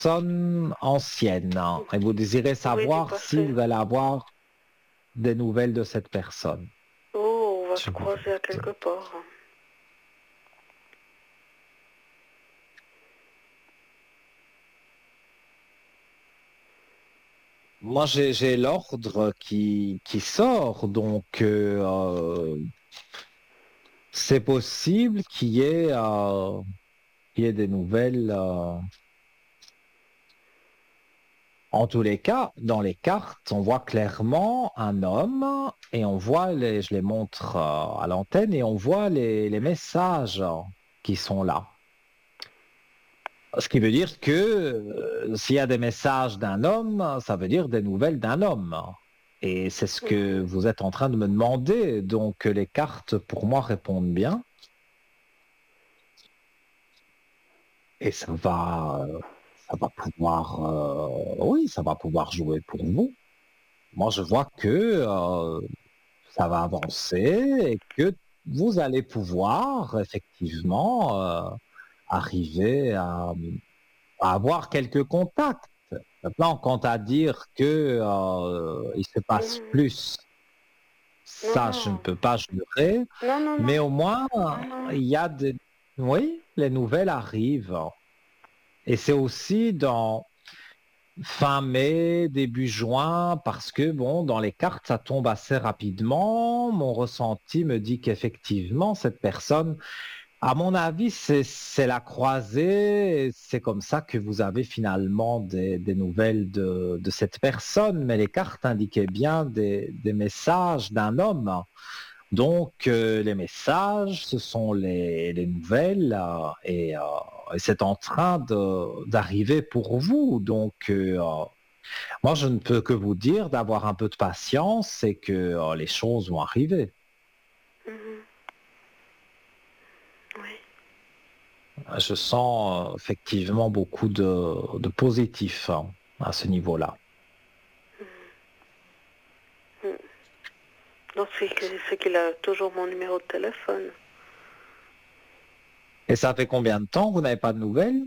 personne ancienne, hein, et vous désirez Oui, du savoir si passé. vous allez avoir des nouvelles de cette personne. Oh, on va se Je vous croiser à regarde. quelque part. Moi, j'ai l'ordre qui sort, donc c'est possible qu'il y ait des nouvelles. En tous les cas, dans les cartes, on voit clairement un homme et on voit je les montre à l'antenne et on voit les messages qui sont là. Ce qui veut dire que s'il y a des messages d'un homme, ça veut dire des nouvelles d'un homme. Et c'est ce que Mhm. vous êtes en train de me demander. Donc les cartes, pour moi, répondent bien. Et ça va pouvoir, oui, ça va pouvoir jouer pour vous. Moi, je vois que ça va avancer et que vous allez pouvoir effectivement arriver à avoir quelques contacts. Maintenant, quant à dire que il se passe Mhm. plus, Non, ça, je ne non. peux pas jurer, Non, non, mais non. au moins, Non, non. il y a des... Oui, les nouvelles arrivent. Et c'est aussi dans fin mai, début juin, parce que, bon, dans les cartes, ça tombe assez rapidement. Mon ressenti me dit qu'effectivement, cette personne, à mon avis, c'est la croisée. Et c'est comme ça que vous avez finalement des nouvelles de cette personne. Mais les cartes indiquaient bien des messages d'un homme. Donc, les messages, ce sont les nouvelles et c'est en train d'arriver pour vous. Donc, moi, je ne peux que vous dire d'avoir un peu de patience et que les choses vont arriver. Mhm. Oui. Je sens effectivement beaucoup de positif hein, à ce niveau-là. Mhm. Donc, c'est qu'il a toujours mon numéro de téléphone. Et ça fait combien de temps que vous n'avez pas de nouvelles?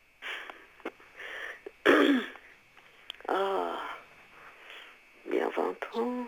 Ah, bien 20 ans.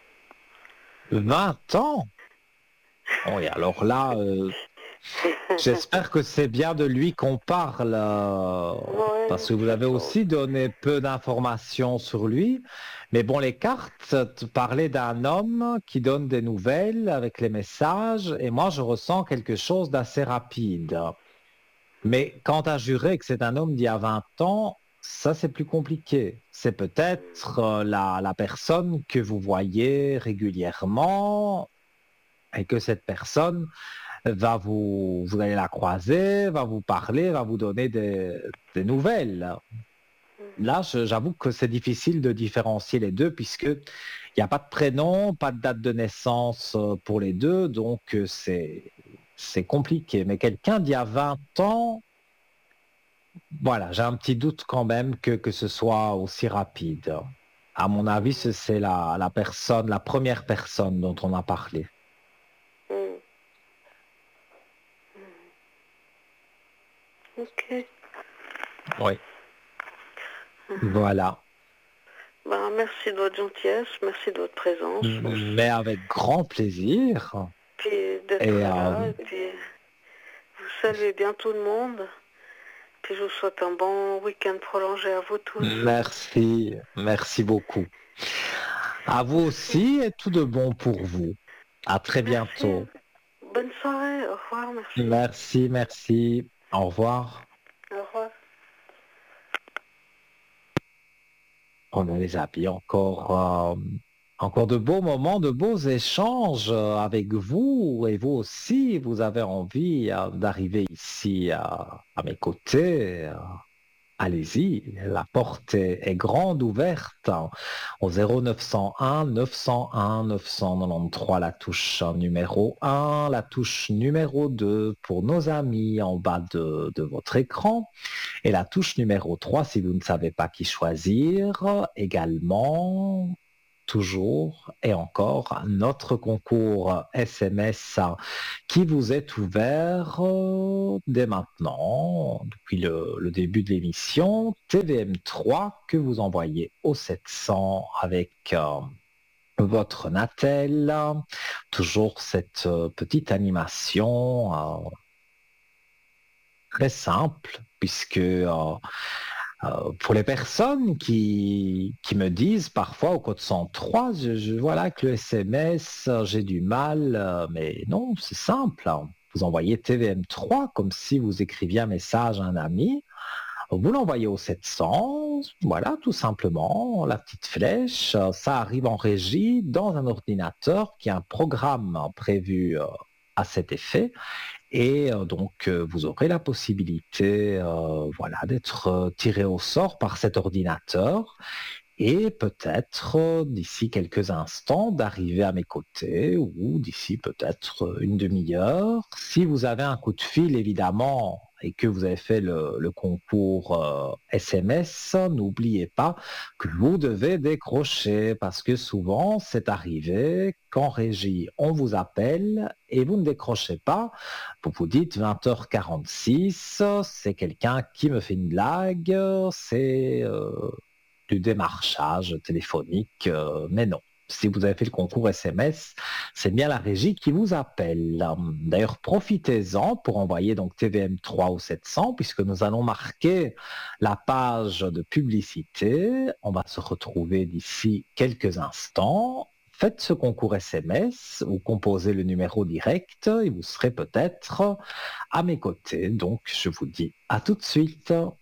20 ans? Oui, alors là, j'espère que c'est bien de lui qu'on parle, parce Ouais, que vous je avez pense. aussi donné peu d'informations sur lui. Mais bon, les cartes te parlaient d'un homme qui donne des nouvelles avec les messages, et moi, je ressens quelque chose d'assez rapide. Mais quant à jurer que c'est un homme d'il y a 20 ans, ça, c'est plus compliqué. C'est peut-être la personne que vous voyez régulièrement et que cette personne vous allez la croiser, va vous parler, va vous donner des nouvelles. Là, j'avoue que c'est difficile de différencier les deux puisque il n'y a pas de prénom, pas de date de naissance pour les deux, donc c'est compliqué. Mais quelqu'un d'il y a 20 ans, voilà, j'ai un petit doute quand même que ce soit aussi rapide. À mon avis, c'est la personne, la première personne dont on a parlé. Mhm. Ok. Oui. Mhm. Voilà. Ben, merci de votre gentillesse, merci de votre présence. Mais avec grand plaisir. Puis d'être Et là, et puis vous saluez bien tout le monde. Puis je vous souhaite un bon week-end prolongé à vous tous. merci, merci beaucoup. À vous Merci. aussi et tout de bon pour vous. À très Merci. bientôt. Bonne soirée. Au revoir. Merci. Merci, merci. Au revoir. Au revoir. On a les habits encore de beaux moments, de beaux échanges avec vous et vous aussi, vous avez envie d'arriver ici à mes côtés. Allez-y, la porte est grande ouverte au 0901 901 993, la touche numéro 1, la touche numéro 2 pour nos amis en bas de votre écran et la touche numéro 3 si vous ne savez pas qui choisir également toujours et encore notre concours SMS qui vous est ouvert dès maintenant, depuis le début de l'émission, TVM3 que vous envoyez au 700 avec votre Natel, toujours cette petite animation très simple, puisque pour les personnes qui me disent parfois au code 103, voilà que le SMS, j'ai du mal, mais non, c'est simple, hein. Vous envoyez TVM3 comme si vous écriviez un message à un ami. Vous l'envoyez au 700, voilà, tout simplement, la petite flèche, ça arrive en régie dans un ordinateur qui a un programme prévu à cet effet. Et donc, vous aurez la possibilité voilà, d'être tiré au sort par cet ordinateur et peut-être d'ici quelques instants d'arriver à mes côtés ou d'ici peut-être une demi-heure. Si vous avez un coup de fil, évidemment, et que vous avez fait le concours SMS, n'oubliez pas que vous devez décrocher parce que souvent c'est arrivé qu'en régie, on vous appelle et vous ne décrochez pas. Vous vous dites 20h46, c'est quelqu'un qui me fait une blague, c'est du démarchage téléphonique, mais non. Si vous avez fait le concours SMS, c'est bien la régie qui vous appelle. D'ailleurs, profitez-en pour envoyer donc TVM3 au 700, puisque nous allons marquer la page de publicité. On va se retrouver d'ici quelques instants. Faites ce concours SMS ou composez le numéro direct et vous serez peut-être à mes côtés. Donc, je vous dis à tout de suite.